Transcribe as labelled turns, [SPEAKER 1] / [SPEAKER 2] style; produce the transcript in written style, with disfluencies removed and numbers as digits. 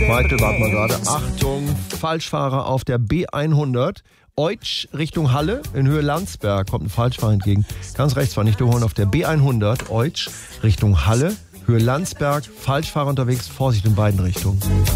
[SPEAKER 1] Zweite, warten wir gerade. Achtung, Falschfahrer auf der B100. Eutsch Richtung Halle in Höhe Landsberg. Kommt ein Falschfahrer entgegen. Ganz rechts war nicht überholen auf der B100. Eutsch Richtung Halle, Höhe Landsberg. Falschfahrer unterwegs. Vorsicht in beiden Richtungen.